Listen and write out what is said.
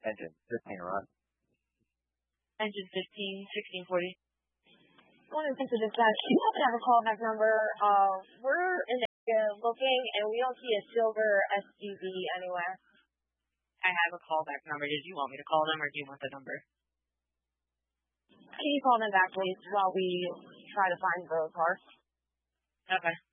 Engine 15 run. Engine 15, 1640. Going into dispatch, do you happen to have a callback number? We're in the area looking, and we don't see a silver SUV anywhere. I have a callback number. Did you want me to call them, or do you want the number? Can you call them back, please, while we try to find the car? Okay.